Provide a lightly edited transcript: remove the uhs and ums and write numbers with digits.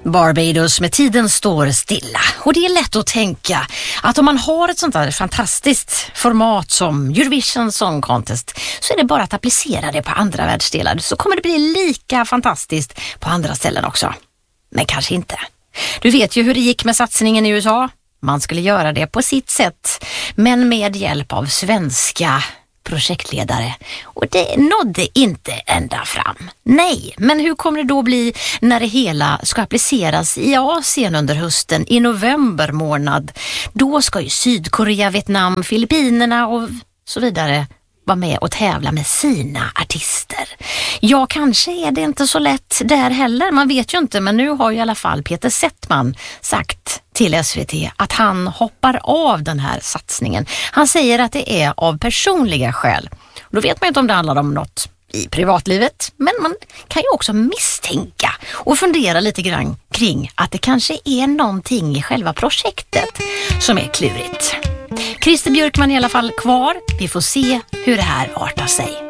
Barbados med Tiden står stilla. Och det är lätt att tänka att om man har ett sånt där fantastiskt format som Eurovision Song Contest så är det bara att applicera det på andra världsdelar, så kommer det bli lika fantastiskt på andra ställen också. Men kanske inte. Du vet ju hur det gick med satsningen i USA. Man skulle göra det på sitt sätt, men med hjälp av svenska projektledare, och det nådde inte ända fram. Nej, men hur kommer det då bli när det hela ska appliceras i Asien under hösten, i november månad? Då ska ju Sydkorea, Vietnam, Filippinerna och så vidare vara med och tävla med sina artister. Ja, kanske är det inte så lätt där heller, man vet ju inte, men nu har ju i alla fall Peter Settman sagt till SVT att han hoppar av den här satsningen. Han säger att det är av personliga skäl. Då vet man inte om det handlar om något i privatlivet, men man kan ju också misstänka och fundera lite grann kring att det kanske är någonting i själva projektet som är klurigt. Christer Björkman är i alla fall kvar. Vi får se hur det här artar sig.